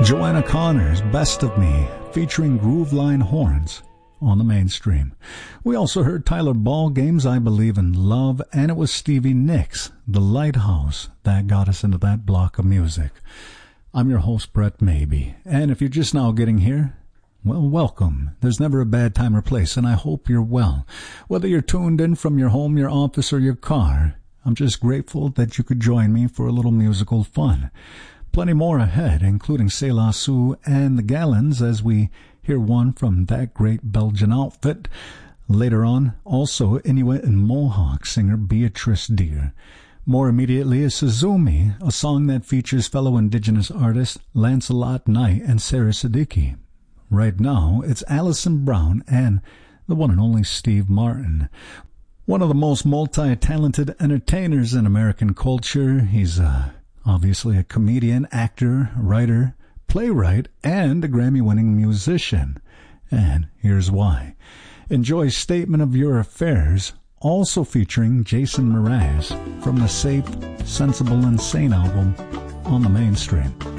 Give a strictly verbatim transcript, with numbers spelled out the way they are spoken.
Joanna Connor's Best of Me, featuring Grooveline horns on the mainstream. We also heard Tyler Ballgame's I Believe in Love, and it was Stevie Nicks, The Lighthouse, that got us into that block of music. I'm your host, Brett Maybe, and if you're just now getting here, well, welcome. There's never a bad time or place, and I hope you're well. Whether you're tuned in from your home, your office, or your car, I'm just grateful that you could join me for a little musical fun. Plenty more ahead, including C'est La Sue and the Gallons, as we hear one from that great Belgian outfit. Later on, also Inuit and Mohawk singer Beatrice Deer. More immediately is Suzumi, a song that features fellow Indigenous artists Lancelot Knight and Sarah Siddiqui. Right now, it's Alison Brown and the one and only Steve Martin. One of the most multi-talented entertainers in American culture. He's uh, obviously a comedian, actor, writer, playwright, and a Grammy-winning musician. And here's why. Enjoy Statement of Your Affairs, also featuring Jason Mraz from the Safe, Sensible, and Sane album on the mainstream.